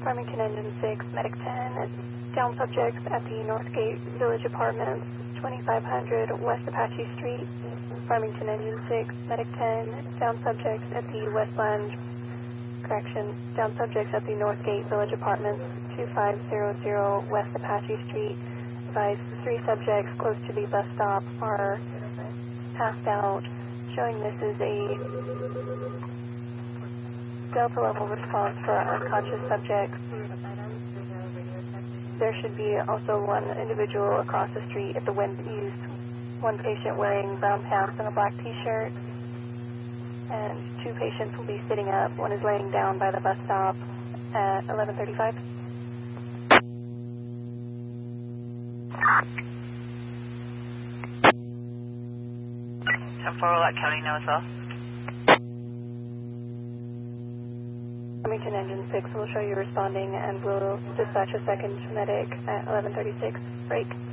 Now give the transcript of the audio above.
Farmington Engine 6, Medic 10, down subjects at the Northgate Village Apartments, 2500 West Apache Street. Farmington Engine 6, Medic 10, down subjects at the Westland, down subjects at the Northgate Village Apartments, 2500 West Apache Street. Advise 3 subjects close to the bus stop are passed out, showing this is a Delta level response for unconscious subjects. There should be also one individual across the street at the Wind East, one patient wearing brown pants and a black t-shirt, and 2 patients will be sitting up. One is laying down by the bus stop at 11:35. 10-4, let County know as well. Farmington Engine 6 will show you responding and will dispatch a second medic at 11:36. Break.